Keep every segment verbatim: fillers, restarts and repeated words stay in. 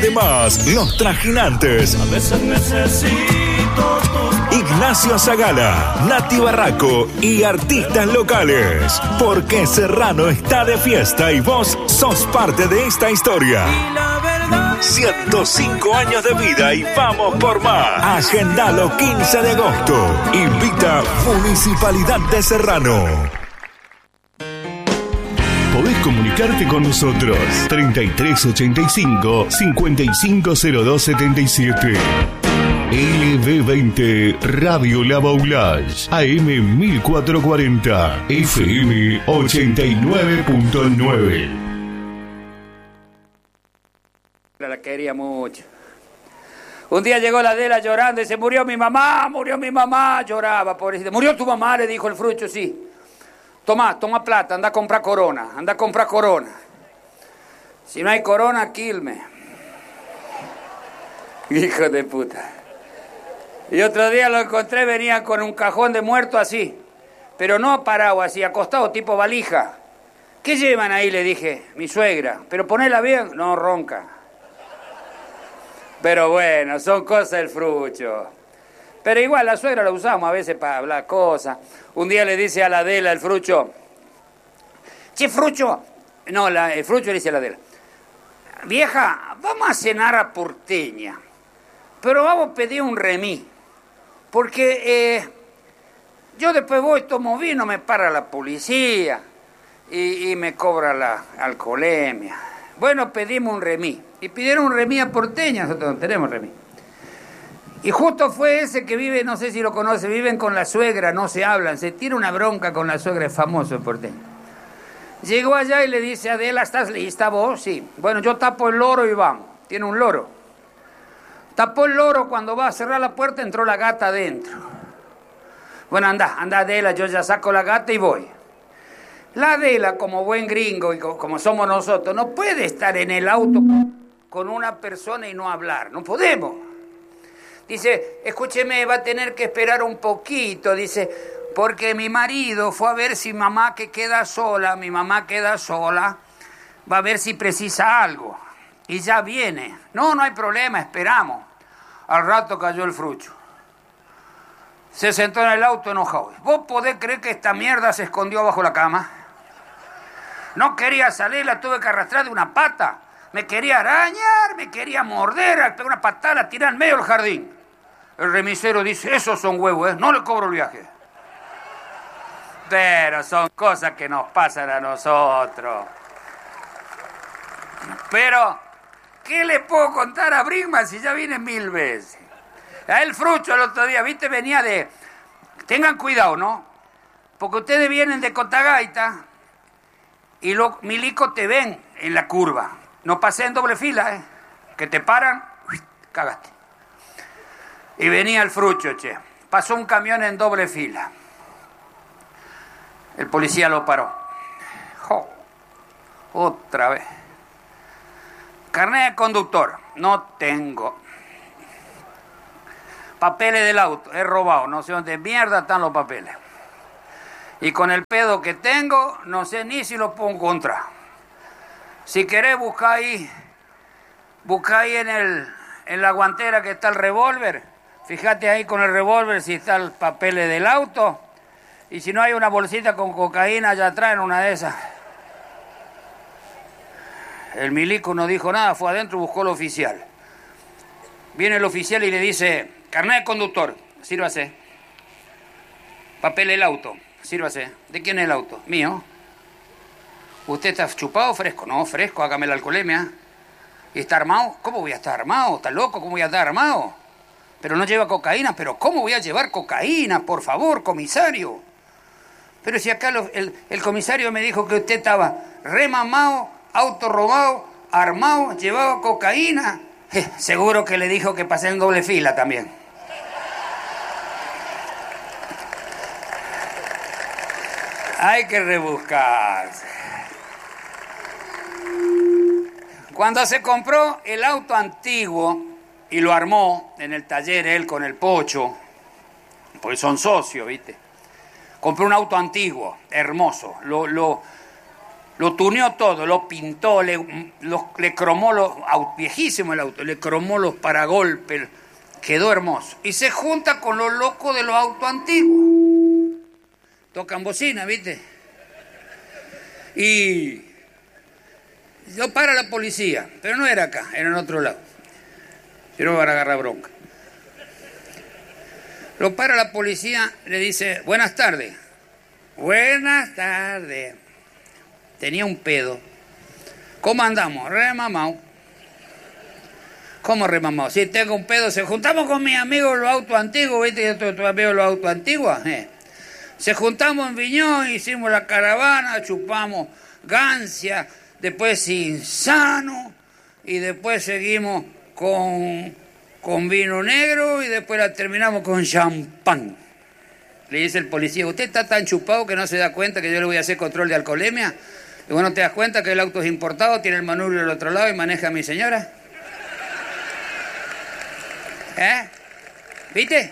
Además, los trajinantes. A veces necesito tu... Ignacio Zagala, Nati Barraco y artistas locales. Porque Serrano está de fiesta y vos sos parte de esta historia. ciento cinco años de vida y vamos por más. Agendalo quince de agosto. Invita Municipalidad de Serrano. Podés comunicarte con nosotros. treinta y tres ochenta y cinco, cincuenta y cinco cero dos setenta y siete. L B veinte Radio La Baulage, A M mil cuatrocientos cuarenta, F M ochenta y nueve punto nueve. La quería mucho. Un día llegó la Adela llorando y se murió mi mamá, murió mi mamá, lloraba, pobrecita. ¿Murió tu mamá?, le dijo el Frucho, sí. Toma, toma plata, anda a comprar Corona, anda a comprar Corona. Si no hay Corona, Quilmes. Hijo de puta. Y otro día lo encontré, venía con un cajón de muerto así, pero no parado así, acostado tipo valija. ¿Qué llevan ahí?, le dije. Mi suegra. ¿Pero ponela bien? No, ronca. Pero bueno, son cosas del Frucho. Pero igual la suegra la usamos a veces para hablar cosas. Un día le dice a la Adela el Frucho: che, Frucho. No, la, el Frucho le dice a la Adela: vieja, vamos a cenar a Porteña, pero vamos a pedir un remis. Porque eh, yo después voy, tomo vino, me para la policía y, y me cobra la alcoholemia. Bueno, pedimos un remis. Y pidieron un remis a Porteña, nosotros no tenemos remis. Y justo fue ese que vive, no sé si lo conoce, viven con la suegra, no se hablan, se tira una bronca con la suegra, es famoso en Porteña. Llegó allá y le dice: Adela, ¿estás lista vos? Sí. Bueno, yo tapo el loro y vamos. Tiene un loro. Tapó el loro, cuando va a cerrar la puerta entró la gata adentro. Bueno, anda, anda Adela, yo ya saco la gata y voy. La Adela, como buen gringo y como somos nosotros, no puede estar en el auto con una persona y no hablar, no podemos. Dice: escúcheme, va a tener que esperar un poquito, dice, porque mi marido fue a ver si mamá que queda sola, mi mamá queda sola, va a ver si precisa algo. Y ya viene. No, no hay problema, esperamos. Al rato cayó el Frucho. Se sentó en el auto enojado. ¿Vos podés creer que esta mierda se escondió bajo la cama? No quería salir, la tuve que arrastrar de una pata. Me quería arañar, me quería morder, al pegar una patada, la tiré en medio del jardín. El remisero dice: esos son huevos, ¿eh? No le cobro el viaje. Pero son cosas que nos pasan a nosotros. Pero, ¿qué le puedo contar a Brinkman si ya viene mil veces? A el Frucho el otro día, viste, venía de... Tengan cuidado, ¿no? Porque ustedes vienen de Cotagaita y los milicos te ven en la curva. No pasé en doble fila, ¿eh? Que te paran, cagaste. Y venía el Frucho, che. Pasó un camión en doble fila. El policía lo paró. Jo, otra vez. Carnet de conductor. No tengo. Papeles del auto. He robado. No sé dónde mierda están los papeles. Y con el pedo que tengo, no sé ni si lo puedo encontrar. Si querés, busca ahí. Busca ahí en, el, en la guantera que está el revólver. Fíjate ahí con el revólver si está el papeles del auto. Y si no, hay una bolsita con cocaína allá atrás en una de esas. El milico no dijo nada, fue adentro y buscó al oficial. Viene el oficial y le dice: carnet de conductor, sírvase. Papel del auto, sírvase. ¿De quién es el auto? Mío. ¿Usted está chupado o fresco? No, fresco, hágame la alcoholemia. ¿Y está armado? ¿Cómo voy a estar armado? ¿Está loco? ¿Cómo voy a estar armado? Pero no lleva cocaína. ¿Pero cómo voy a llevar cocaína? Por favor, comisario. Pero si acá lo, el, el comisario me dijo que usted estaba remamado, auto robado, armado, llevaba cocaína. Eh, seguro que le dijo que pasé en doble fila también. Hay que rebuscarse. Cuando se compró el auto antiguo y lo armó en el taller él con el Pocho, porque son socios, ¿viste? Compró un auto antiguo, hermoso. Lo, lo, Lo tuneó todo, lo pintó, le, lo, le cromó los viejísimo el auto, le cromó los paragolpes, quedó hermoso. Y se junta con los locos de los autos antiguos. Tocan bocina, ¿viste? Y lo para la policía, pero no era acá, era en otro lado. Si no, van a agarrar bronca. Lo para la policía, le dice, buenas tardes. Buenas tardes. Tenía un pedo. ¿Cómo andamos? Remamao. ¿Cómo remamao? Si tengo un pedo, se juntamos con mis amigos los autos antiguos, ¿viste? Yo tengo tus amigos los autos antiguos. Eh. Se juntamos en Viñón, hicimos la caravana, chupamos gancia, después insano, y después seguimos con, con vino negro, y después la terminamos con champán. Le dice el policía, ¿usted está tan chupado que no se da cuenta que yo le voy a hacer control de alcoholemia? ¿Y vos no te das cuenta que el auto es importado, tiene el manubrio del otro lado y maneja a mi señora? ¿Eh? ¿Viste?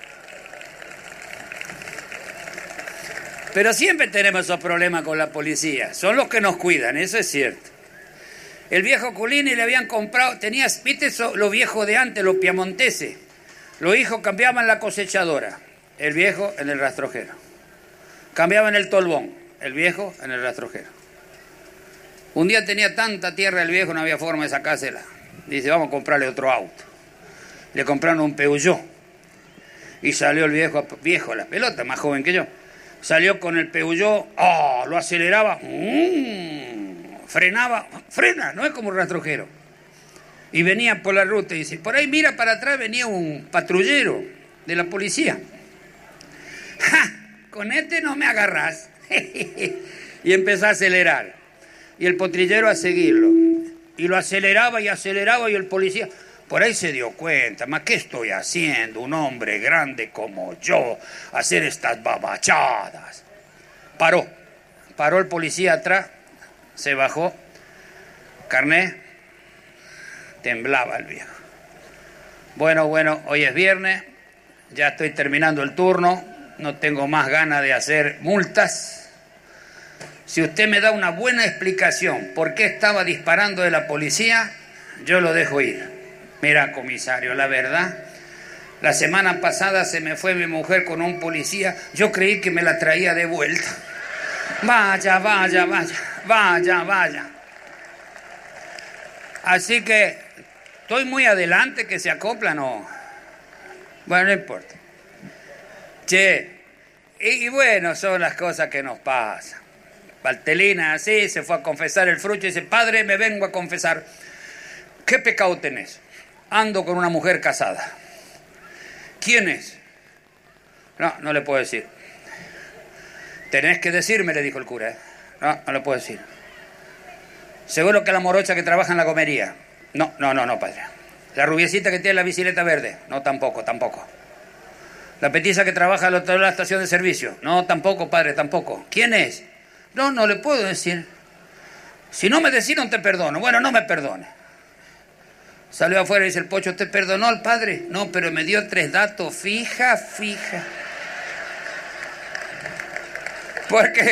Pero siempre tenemos esos problemas con la policía. Son los que nos cuidan, eso es cierto. El viejo Culini le habían comprado, tenías, ¿viste eso, los viejos de antes, los piamonteses? Los hijos cambiaban la cosechadora, el viejo en el rastrojero. Cambiaban el tolbón, el viejo en el rastrojero. Un día tenía tanta tierra el viejo, no había forma de sacársela. Dice, vamos a comprarle otro auto. Le compraron un Peugeot. Y salió el viejo, viejo, la pelota, más joven que yo. Salió con el Peugeot, oh, lo aceleraba, mmm, frenaba, frena, no es como un rastrojero. Y venía por la ruta y dice, por ahí mira para atrás venía un patrullero de la policía. ¡Ja! Con este no me agarrás. Y empezó a acelerar. Y el potrillero a seguirlo. Y lo aceleraba y aceleraba y el policía... Por ahí se dio cuenta, ¿ma qué estoy haciendo? Un hombre grande como yo, hacer estas babachadas. Paró. Paró el policía atrás, se bajó. Carné. Temblaba el viejo. Bueno, bueno, hoy es viernes. Ya estoy terminando el turno. No tengo más ganas de hacer multas. Si usted me da una buena explicación por qué estaba disparando de la policía, yo lo dejo ir. Mira, comisario, la verdad, la semana pasada se me fue mi mujer con un policía, yo creí que me la traía de vuelta. Vaya, vaya, vaya, vaya, vaya. Así que, estoy muy adelante que se acoplan o... Bueno, no importa. Che, y, y bueno, son las cosas que nos pasan. Valtelina así, se fue a confesar el fruto y dice, padre, me vengo a confesar. ¿Qué pecado tenés? Ando con una mujer casada. ¿Quién es? No, no le puedo decir. Tenés que decirme, le dijo el cura. ¿eh? No, no le puedo decir. Seguro que la morocha que trabaja en la gomería. No, no, no, no, padre. La rubiecita que tiene la bicicleta verde. No, tampoco, tampoco. La petiza que trabaja al otro lado de la estación de servicio. No, tampoco, padre, tampoco. ¿Quién es? No, no le puedo decir. Si no me decís, no te perdono. Bueno, no me perdone. Salió afuera y dice el Pocho, ¿te perdonó al padre? No, pero me dio tres datos, fija, fija. ¿Por qué?